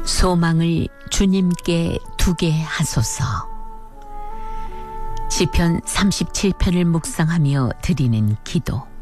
소망을 주님께 두게 하소서. 시편 37편을 묵상하며 드리는 기도.